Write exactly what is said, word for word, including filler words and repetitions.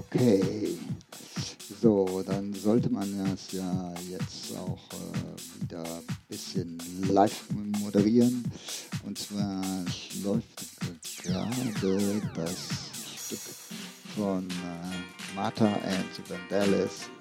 Okay, so, dann sollte man das ja jetzt auch äh, wieder ein bisschen live moderieren. Und zwar läuft gerade das Stück von äh, Martha and the Vandellas,